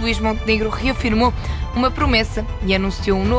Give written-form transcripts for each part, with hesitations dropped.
Luís Montenegro reafirmou uma promessa e anunciou um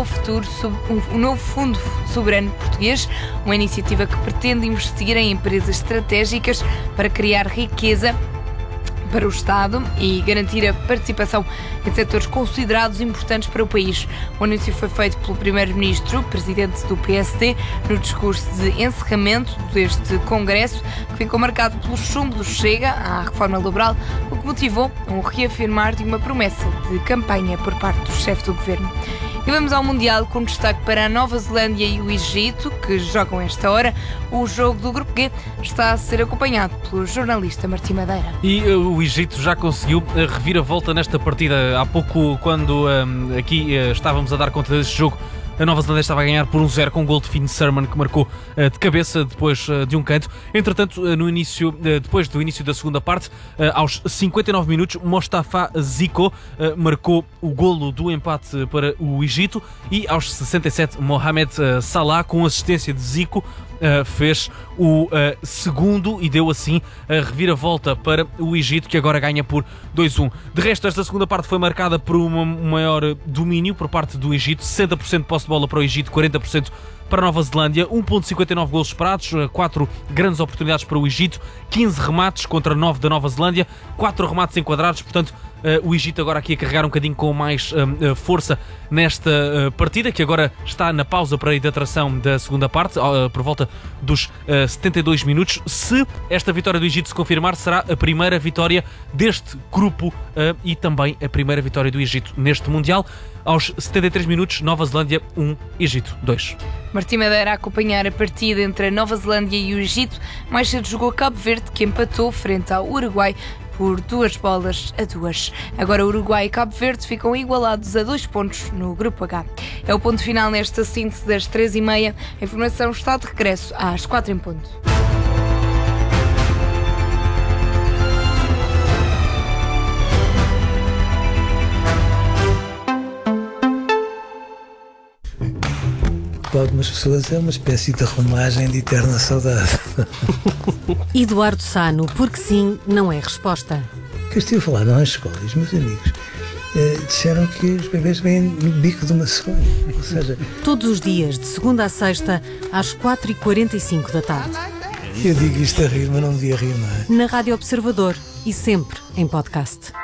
novo fundo soberano português, uma iniciativa que pretende investir em empresas estratégicas para criar riqueza para o Estado e garantir a participação em setores considerados importantes para o país. O anúncio foi feito pelo Primeiro-Ministro, presidente do PSD, no discurso de encerramento deste Congresso, que ficou marcado pelo chumbo do Chega à reforma laboral, o que motivou um reafirmar de uma promessa de campanha por parte do chefe do governo. E vamos ao Mundial com destaque para a Nova Zelândia e o Egito, que jogam esta hora. O jogo do Grupo G está a ser acompanhado pelo jornalista Martim Madeira. E o Egito já conseguiu reviravolta nesta partida. Há pouco, quando aqui estávamos a dar conta deste jogo, a Nova Zelândia estava a ganhar por 1-0 com um gol de Finn Surman, que marcou de cabeça depois de um canto. Entretanto, depois do início da segunda parte, aos 59 minutos, Mostafa Zico marcou o golo do empate para o Egito e aos 67, Mohamed Salah, com assistência de Zico, fez o segundo e deu assim a reviravolta para o Egito, que agora ganha por 2-1. De resto, esta segunda parte foi marcada por um maior domínio por parte do Egito, 60% de posse de bola para o Egito, 40% para a Nova Zelândia, 1.59 golos esperados, 4 grandes oportunidades para o Egito, 15 remates contra 9 da Nova Zelândia, 4 remates enquadrados, portanto o Egito agora aqui a carregar um bocadinho com mais força nesta partida, que agora está na pausa para a hidratação da segunda parte, por volta dos 72 minutos. Se esta vitória do Egito se confirmar, será a primeira vitória deste grupo e também a primeira vitória do Egito neste Mundial. Aos 73 minutos, Nova Zelândia 1, Egito 2. Martim Madeira a acompanhar a partida entre a Nova Zelândia e o Egito. Mais cedo jogou Cabo Verde, que empatou frente ao Uruguai por 2-2. Agora Uruguai e Cabo Verde ficam igualados a 2 pontos no Grupo H. É o ponto final nesta síntese das 3h30. A informação está de regresso às 4 em ponto. Para algumas pessoas é uma espécie de romagem de eterna saudade. Eduardo Sano, porque sim, não é resposta. Que eu estive a falar nas escolas, meus amigos disseram que os bebês vêm no bico de uma cegonha. Ou seja, todos os dias, de segunda a sexta, às 4h45 da tarde. Eu digo isto a rir, mas não devia rir, não é? Na Rádio Observador e sempre em podcast.